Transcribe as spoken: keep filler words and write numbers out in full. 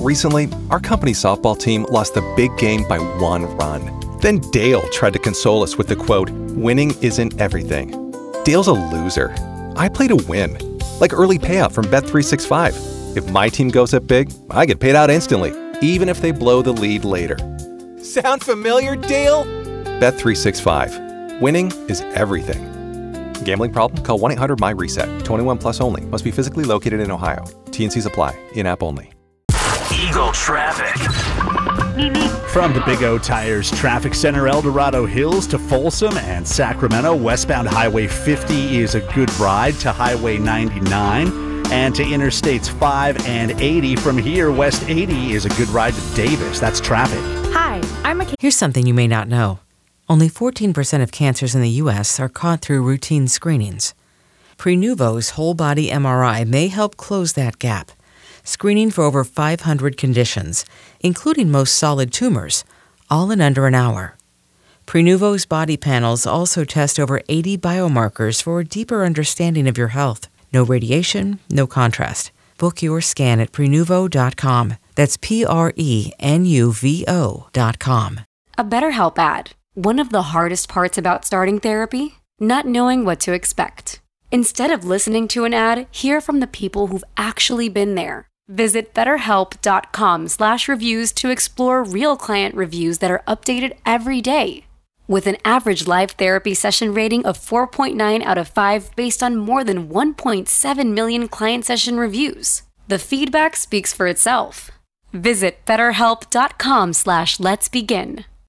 Recently, our company's softball team lost the big game by one run. Then Dale tried to console us with the quote, "Winning isn't everything." Dale's a loser. I play to win. Like early payout from Bet three sixty-five. If my team goes up big, I get paid out instantly, even if they blow the lead later. Sound familiar, Dale? Bet three sixty-five. Winning is everything. Gambling problem? Call one eight hundred M Y reset. twenty-one plus only. Must be physically located in Ohio. T and Cs apply. In-app only. Eagle Traffic. From the Big O Tires Traffic Center, El Dorado Hills to Folsom and Sacramento, westbound Highway fifty is a good ride to Highway ninety-nine. And to Interstates five and eighty. From here, West eighty is a good ride to Davis. That's traffic. Hi, I'm a... Here's something you may not know. Only fourteen percent of cancers in the U S are caught through routine screenings. Prenuvo's whole-body M R I may help close that gap, screening for over five hundred conditions, including most solid tumors, all in under an hour. Prenuvo's body panels also test over eighty biomarkers for a deeper understanding of your health. No radiation, no contrast. Book your scan at prenuvo dot com. That's P R E N U V O dot com. A BetterHelp ad. One of the hardest parts about starting therapy? Not knowing what to expect. Instead of listening to an ad, hear from the people who've actually been there. Visit betterhelp dot com slash reviews to explore real client reviews that are updated every day. With an average live therapy session rating of four point nine out of five based on more than one point seven million client session reviews. The feedback speaks for itself. Visit betterhelp dot com slash let's begin.